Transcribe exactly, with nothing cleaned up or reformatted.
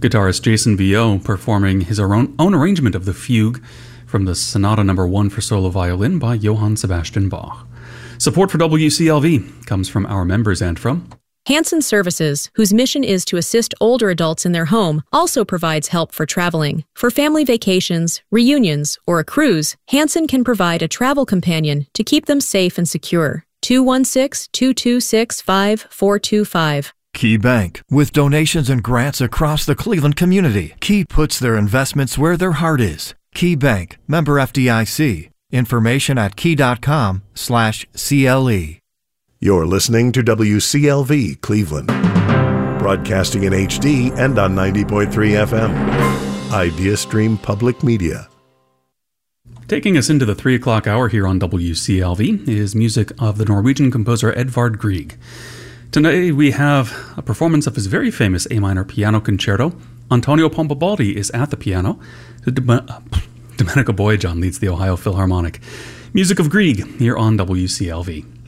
Guitarist Jason Vio performing his own, own arrangement of the Fugue from the Sonata Number One for solo violin by Johann Sebastian Bach. Support for W C L V comes from our members and from Hanson Services, whose mission is to assist older adults in their home, also provides help for traveling. For family vacations, reunions, or a cruise, Hanson can provide a travel companion to keep them safe and secure. two one six, two two six, five four two five. Key Bank. With donations and grants across the Cleveland community, Key puts their investments where their heart is. Key Bank. Member F D I C. Information at key.com slash CLE. You're listening to W C L V Cleveland, broadcasting in H D and on ninety point three F M. IdeaStream Public Media. Taking us into the three o'clock hour here on W C L V is music of the Norwegian composer Edvard Grieg. Today we have a performance of his very famous A minor piano concerto. Antonio Pompabaldi is at the piano. Domenico Boyajian leads the Ohio Philharmonic. Music of Grieg here on W C L V.